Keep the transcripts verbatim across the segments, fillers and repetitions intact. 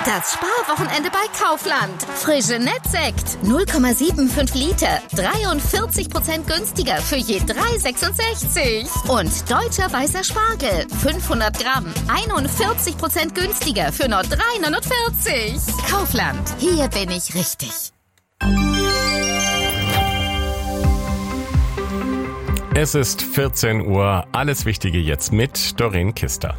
Das Sparwochenende bei Kaufland. Frische Nettsekt. null Komma fünfundsiebzig Liter. dreiundvierzig Prozent günstiger für je drei Komma sechsundsechzig. Und deutscher weißer Spargel. fünfhundert Gramm. einundvierzig Prozent günstiger für nur drei Komma neunundvierzig. Kaufland. Hier bin ich richtig. Es ist vierzehn Uhr. Alles Wichtige jetzt mit Doreen Kister.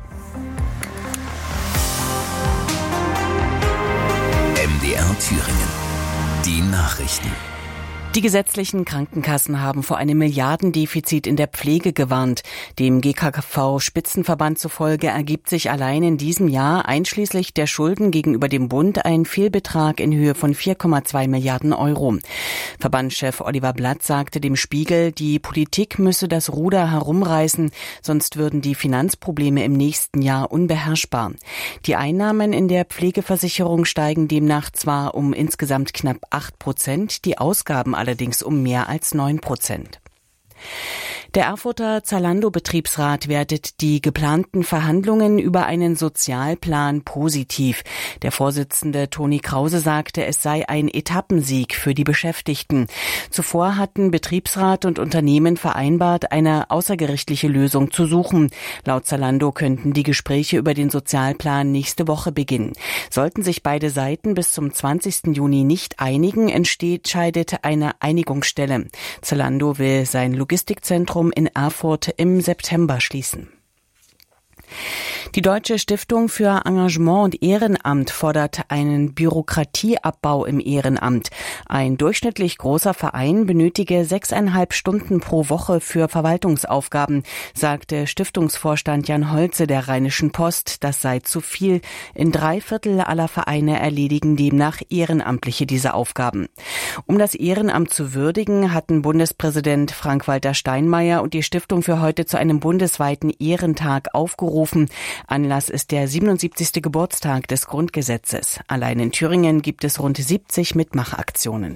M D R Thüringen. Die Nachrichten. Die gesetzlichen Krankenkassen haben vor einem Milliardendefizit in der Pflege gewarnt. Dem G K V-Spitzenverband zufolge ergibt sich allein in diesem Jahr einschließlich der Schulden gegenüber dem Bund ein Fehlbetrag in Höhe von vier Komma zwei Milliarden Euro. Verbandschef Oliver Blatt sagte dem Spiegel, die Politik müsse das Ruder herumreißen, sonst würden die Finanzprobleme im nächsten Jahr unbeherrschbar. Die Einnahmen in der Pflegeversicherung steigen demnach zwar um insgesamt knapp acht Prozent, die Ausgaben allerdings um mehr als neun Prozent. Der Erfurter Zalando-Betriebsrat wertet die geplanten Verhandlungen über einen Sozialplan positiv. Der Vorsitzende Toni Krause sagte, es sei ein Etappensieg für die Beschäftigten. Zuvor hatten Betriebsrat und Unternehmen vereinbart, eine außergerichtliche Lösung zu suchen. Laut Zalando könnten die Gespräche über den Sozialplan nächste Woche beginnen. Sollten sich beide Seiten bis zum zwanzigsten Juni nicht einigen, entsteht scheidet eine Einigungsstelle. Zalando will sein Logistikzentrum in Erfurt im September schließen. Die Deutsche Stiftung für Engagement und Ehrenamt fordert einen Bürokratieabbau im Ehrenamt. Ein durchschnittlich großer Verein benötige sechseinhalb Stunden pro Woche für Verwaltungsaufgaben, sagte Stiftungsvorstand Jan Holze der Rheinischen Post. Das sei zu viel. In drei Viertel aller Vereine erledigen demnach Ehrenamtliche diese Aufgaben. Um das Ehrenamt zu würdigen, hatten Bundespräsident Frank-Walter Steinmeier und die Stiftung für heute zu einem bundesweiten Ehrentag aufgerufen. Anlass ist der siebenundsiebzigste Geburtstag des Grundgesetzes. Allein in Thüringen gibt es rund siebzig Mitmachaktionen.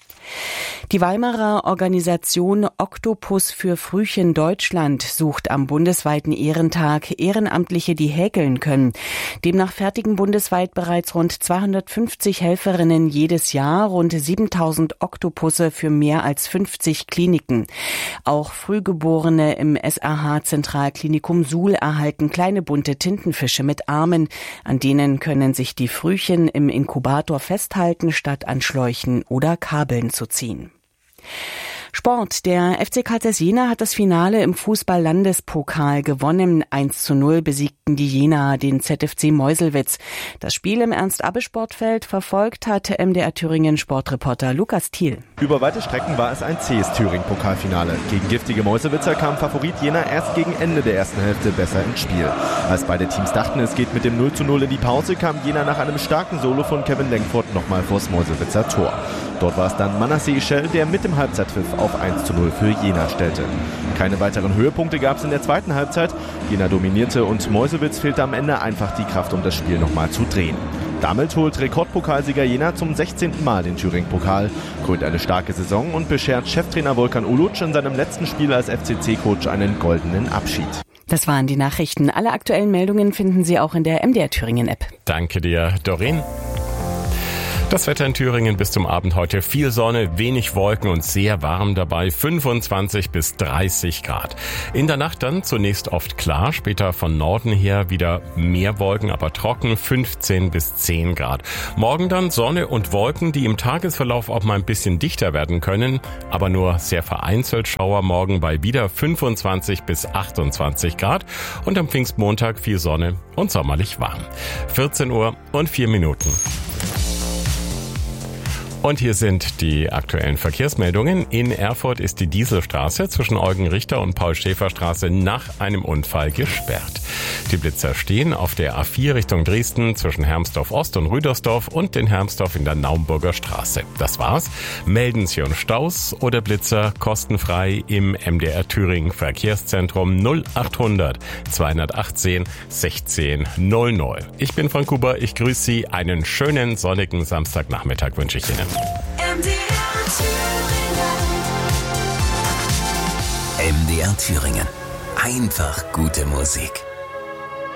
Die Weimarer Organisation Oktopus für Frühchen Deutschland sucht am bundesweiten Ehrentag Ehrenamtliche, die häkeln können. Demnach fertigen bundesweit bereits rund zweihundertfünfzig Helferinnen jedes Jahr rund siebentausend Oktopusse für mehr als fünfzig Kliniken. Auch Frühgeborene im S R H-Zentralklinikum Suhl erhalten kleine bunte Tintenfische mit Armen. An denen können sich die Frühchen im Inkubator festhalten, statt an Schläuchen oder Kabeln zu ziehen. Sport. Der F C Karlsruhe Jena hat das Finale im Fußball-Landespokal gewonnen. eins zu null besiegten die Jenaer den Z F C Meuselwitz. Das Spiel im Ernst-Abbe-Sportfeld verfolgt hatte M D R Thüringen Sportreporter Lukas Thiel. Über weite Strecken war es ein zähes Thüringen-Pokalfinale. Gegen giftige Meuselwitzer kam Favorit Jena erst gegen Ende der ersten Hälfte besser ins Spiel. Als beide Teams dachten, es geht mit dem null zu null in die Pause, kam Jena nach einem starken Solo von Kevin Lenkfurt nochmal vors Meuselwitzer Tor. Dort war es dann Manasseh Ischel, der mit dem Halbzeitpfiff auf eins zu null für Jena stellte. Keine weiteren Höhepunkte gab es in der zweiten Halbzeit. Jena dominierte und Meuselwitz fehlte am Ende einfach die Kraft, um das Spiel nochmal zu drehen. Damit holt Rekordpokalsieger Jena zum sechzehnten Mal den Thüringen-Pokal, krönt eine starke Saison und beschert Cheftrainer Volkan Uluc in seinem letzten Spiel als F C C-Coach einen goldenen Abschied. Das waren die Nachrichten. Alle aktuellen Meldungen finden Sie auch in der M D R Thüringen-App. Danke dir, Doreen. Das Wetter in Thüringen bis zum Abend heute: viel Sonne, wenig Wolken und sehr warm dabei, fünfundzwanzig bis dreißig Grad. In der Nacht dann zunächst oft klar, später von Norden her wieder mehr Wolken, aber trocken, fünfzehn bis zehn Grad. Morgen dann Sonne und Wolken, die im Tagesverlauf auch mal ein bisschen dichter werden können, aber nur sehr vereinzelt Schauer morgen bei wieder fünfundzwanzig bis achtundzwanzig Grad und am Pfingstmontag viel Sonne und sommerlich warm. vierzehn Uhr und vier Minuten. Und hier sind die aktuellen Verkehrsmeldungen. In Erfurt ist die Dieselstraße zwischen Eugen-Richter und Paul-Schäfer-Straße nach einem Unfall gesperrt. Die Blitzer stehen auf der A vier Richtung Dresden zwischen Hermsdorf Ost und Rüdersdorf und in Hermsdorf in der Naumburger Straße. Das war's. Melden Sie uns Staus oder Blitzer kostenfrei im M D R Thüringen Verkehrszentrum null achthundert zweihundertachtzehn sechzehn null null. Ich bin Frank Huber, ich grüße Sie. Einen schönen sonnigen Samstagnachmittag wünsche ich Ihnen. M D R Thüringen. M D R Thüringen. Einfach gute Musik.